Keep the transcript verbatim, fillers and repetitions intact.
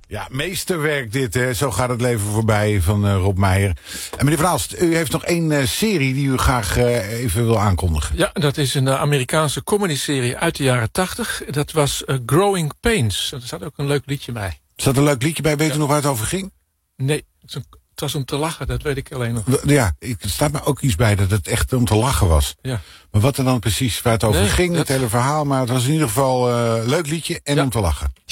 Ja, meesterwerk dit, hè. Zo gaat het leven voorbij van uh, Rob Meijer. En meneer Van Aalst, u heeft nog één uh, serie die u graag uh, even wil aankondigen. Ja, dat is een uh, Amerikaanse comedy-serie uit de jaren tachtig. Dat was uh, Growing Pains. Er zat ook een leuk liedje bij. Er zat een leuk liedje bij, weet ja. u nog waar het over ging? Nee, het, een, het was om te lachen, dat weet ik alleen nog. Ja, er staat me ook iets bij dat het echt om te lachen was. Ja. Maar wat er dan precies waar het over nee, ging, dat... het hele verhaal, maar het was in ieder geval een uh, leuk liedje en ja. om te lachen.